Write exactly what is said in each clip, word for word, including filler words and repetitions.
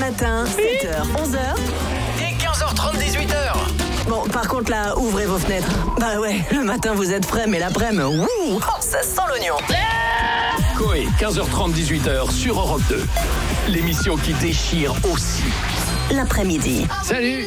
matin, sept heures, onze heures. Et quinze heures trente, dix-huit heures. Bon, par contre, là, ouvrez vos fenêtres. Bah ouais, le matin, vous êtes frais, mais l'après-midi, ouh, oh, ça sent l'oignon. Coé, quinze heures trente, dix-huit heures sur Europe deux. L'émission qui déchire aussi l'après-midi. Salut.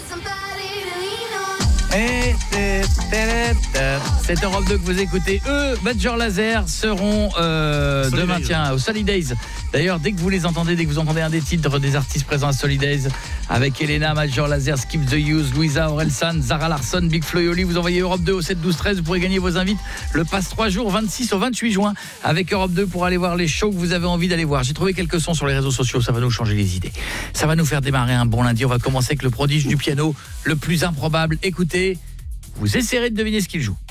Et c'est Europe deux que vous écoutez. Eux, Major Lazer, seront euh, demain, tiens, au Solidays. D'ailleurs, dès que vous les entendez, dès que vous entendez un des titres des artistes présents à Solidays, avec Elena, Major Lazer, Skip the Use, Louisa, Orelsan, Zara Larsson, Big Flo et Oli, vous envoyez Europe deux au sept douze treize, vous pourrez gagner vos invites. Le passe trois jours, vingt-six au vingt-huit juin, avec Europe deux pour aller voir les shows que vous avez envie d'aller voir. J'ai trouvé quelques sons sur les réseaux sociaux, ça va nous changer les idées. Ça va nous faire démarrer un bon lundi. On va commencer avec le prodige du piano, le plus improbable. Écoutez, vous essayerez de deviner ce qu'il joue.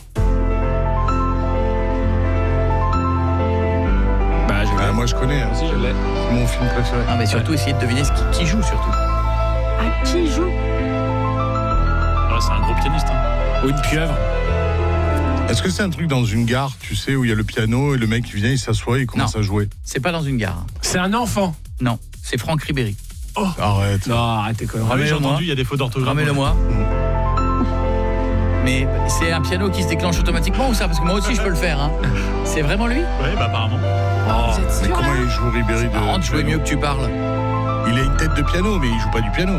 Bah, je ah, moi je connais, hein. Si, je l'ai. C'est mon film préféré. Non, mais surtout ouais. Essayez de deviner ce qui, qui joue surtout. À qui joue? Ah, c'est un gros pianiste. Hein. Ou une pieuvre. Est-ce que c'est un truc dans une gare, tu sais, où il y a le piano et le mec qui vient, il s'assoit et il commence non. à jouer? C'est pas dans une gare. C'est un enfant. Non, c'est Franck Ribéry. Oh. Arrête. Non, arrêtez quand même. Ah oui, j'ai entendu, il y a des fautes d'orthographe. Ramène-le-moi. Mais c'est un piano qui se déclenche automatiquement ou ça? Parce que moi aussi je peux le faire. Hein. C'est vraiment lui? Oui, bah apparemment. Oh, mais comment il joue Ribéry de marrant de jouer mieux que tu parles. Il a une tête de piano, mais il joue pas du piano.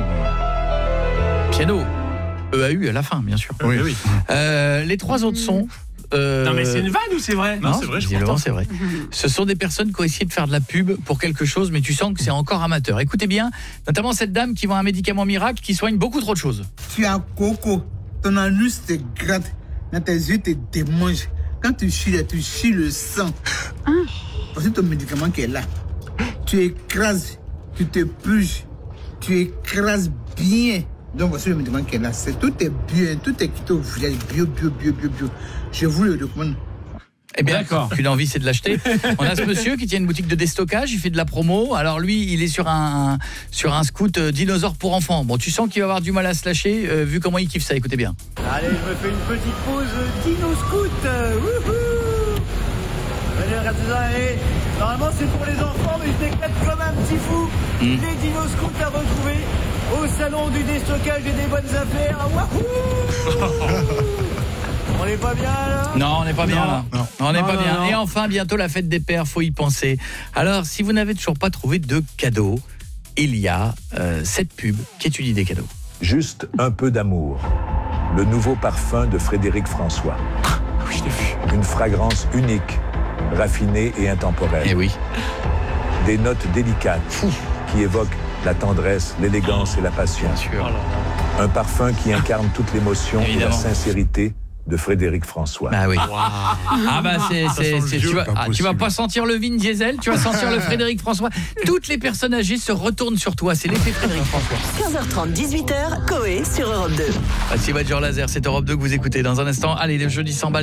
Piano. E A U à la fin, bien sûr. Oui, oui. Euh, les trois autres sons. Euh... Non, mais c'est une vanne ou c'est vrai? Non, non c'est vrai, je crois. C'est vrai. Ce sont des personnes qui ont essayé de faire de la pub pour quelque chose, mais tu sens que c'est encore amateur. Écoutez bien, notamment cette dame qui vend un médicament miracle qui soigne beaucoup trop de choses. Tu as coco, ton anus te gratte, dans tes yeux te démange. Quand tu chies, tu chies le sang. Hein? Parce que ton médicament qui est là, tu écrases, tu te purges, tu écrases bien. Donc voici le médicament qui est là. C'est, tout est bien, tout est quitté au village, bio, bio, bio, bio, bio. Je vous le recommande. Eh bien, d'accord. Une envie, c'est de l'acheter. On a ce monsieur qui tient une boutique de déstockage, il fait de la promo. Alors lui, il est sur un sur un scoot euh, dinosaure pour enfants. Bon, tu sens qu'il va avoir du mal à se lâcher, euh, vu comment il kiffe ça. Écoutez bien. Allez, je me fais une petite pause dino scoot. Wouhou! Allez, regardez ça, allez. Normalement, c'est pour les enfants, mais je m'éclate comme un petit fou. Mmh. Les dino scouts à retrouver au salon du déstockage et des bonnes affaires. Wouhou! On n'est pas bien là? Non, on n'est pas bien non, là. Non. On n'est pas non, bien. non. Et enfin, bientôt la fête des pères, faut y penser. Alors, si vous n'avez toujours pas trouvé de cadeaux, il y a euh, cette pub qui est une idée cadeau. Juste un peu d'amour. Le nouveau parfum de Frédéric François. Oui, je l'ai vu. Une fragrance unique, raffinée et intemporelle. Eh oui. Des notes délicates qui évoquent la tendresse, l'élégance et la passion. Bien sûr. Un parfum qui incarne toute l'émotion et la sincérité de Frédéric François. Bah oui. Wow. Ah bah c'est c'est, c'est tu vas pas ah, tu vas pas sentir le Vin Diesel, tu vas sentir le Frédéric François. Toutes les personnes âgées se retournent sur toi, c'est l'effet Frédéric François. quinze heures trente, dix-huit heures, Coé sur Europe deux. Voici Major Lazer, c'est Europe deux que vous écoutez dans un instant. Allez, le jeudi s'emballe.